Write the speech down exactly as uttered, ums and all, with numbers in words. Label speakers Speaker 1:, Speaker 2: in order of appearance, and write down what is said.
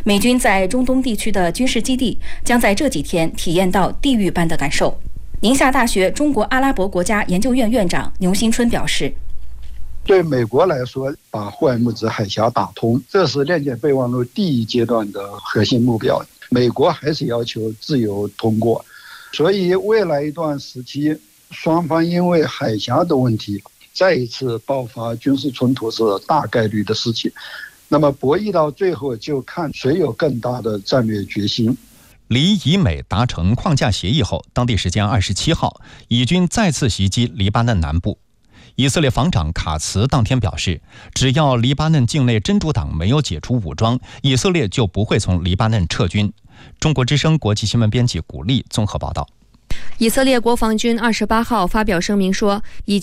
Speaker 1: 美军在中东地区的军事基地将在这几天体验到地狱般的感受。宁夏大学中国阿拉伯国家研究院院长牛新春表示，
Speaker 2: 对美国来说，把霍尔木兹海峡打通，这是链接备忘录第一阶段的核心目标。美国还是要求自由通过，所以未来一段时期，双方因为海峡的问题再一次爆发军事冲突是大概率的事情。那么博弈到最后，就看谁有更大的战略决心。
Speaker 3: 离以美达成框架协议后，当地时间二十七号，以军再次袭击黎巴嫩南部。以色列防长卡茨当天表示，只要黎巴嫩境内真主党没有解除武装，以色列就不会从黎巴嫩撤军。中国之声国际新闻编辑古丽综合报道。
Speaker 4: 以色列国防军二十八号发表声明说，已